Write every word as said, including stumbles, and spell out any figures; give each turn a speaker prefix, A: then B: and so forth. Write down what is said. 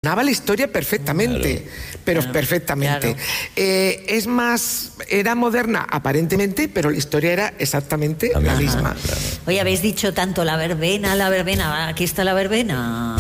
A: funcionaba la historia perfectamente,
B: Claro.
A: pero
C: Claro,
A: perfectamente.
C: claro.
A: Eh, es más, era moderna aparentemente, pero la historia era exactamente
B: La
A: la
B: misma,
A: misma.
B: claro.
C: Oye, habéis dicho tanto la verbena, la verbena, aquí está la verbena.